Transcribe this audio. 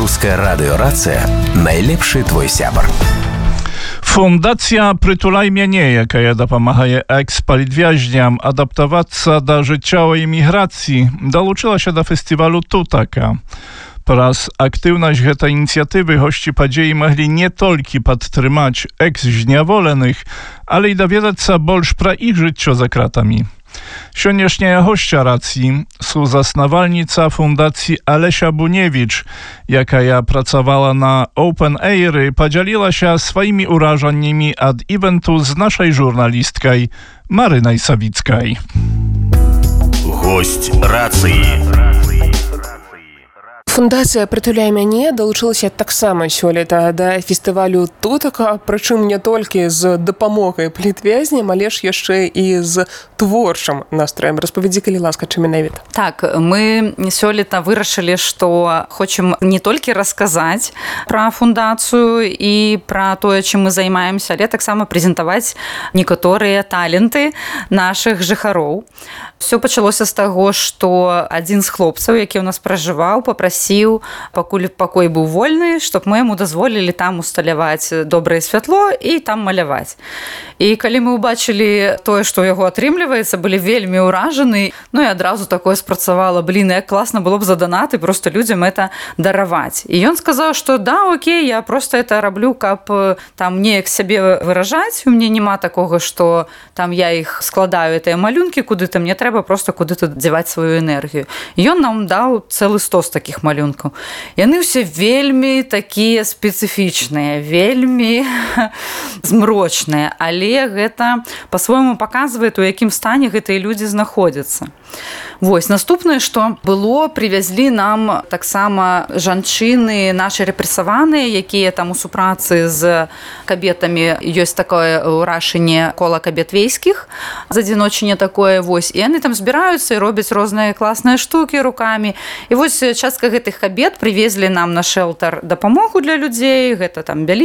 Беларуская радыёрацыя найлепшы твой сябар. Фундацыя «Прытулай мяне», якая дапамагае экс-палітвязням адаптавацца да жыццёвай эміграцыі, далучылася да фестывалю «Тутака». Праз актыўнасць гэтай ініцыятывы госці падзеі маглі не толькі падтрымаць экс-зняволеных, але і даведацца больш пра іх жыццё за кратамі. Сённяшняя госця раcji сузаснавальніца фундаcji Alesia Buniewicz, якая працавала на Open Air, падзялілася сваімі ўражаннямі ад івенту з нашай журналісткай Марынай Савіцкай. Гость рацыі. Фундацыя «Прытуляй мяне» далучылася таксама сёлета да фестывалю «Тутака», прычым не толькі з дапамогай палітвязням, але ж яшчэ і з творчым настроем. Распавядзі, калі ласка, чым менавіта. Так, мы сёлета вырашылі, што хочам не толькі расказаць пра фундацыю і пра тое, чым мы займаемся, але таксама прэзентаваць некаторыя таленты нашых жыхароў. Усё пачалося з таго, што адзін з хлопцаў, які ў нас пражываў, папрасіў, пакуль пакой быў вольны, чтоб мы яму дазволілі там усталяваць добрае святло і там маляваць. І калі мы ўбачылі тое, што ў яго атрымліваецца, былі вельмі ўражаны, ну і адразу такое спрацавала, як класна было б за данаты просто людзям это дараваць. І ён сказаў, што да, окей, я просто это раблю, каб там неяк сябе выражаць, у мяне няма такога, што там я іх складаю, гэтыя малюнкі куды-то, мне трэба просто куды-то дзяваць сваю энергію. І ён нам даў цэлы стос такіх малюнкаў. Яны ўсе вельмі такія спецыфічныя, вельмі змрочныя, але гэта па-свойму паказвае, у якім стане гэтыя людзі знаходзяцца. Вось, наступнае, што было, прывязлі нам таксама жанчыны нашы рэпрэсаваныя, якія там у супрацы з кабетамі, ёсць такое ўрашэнне кола кабет вейскіх, задзіночанне такое, вось, і яны там збіраюцца і робяць розныя класныя штукі рукамі. І вось частка гэтых кабет прывезлі нам на шэлтар дапамогу для людзей, гэта там бялізна,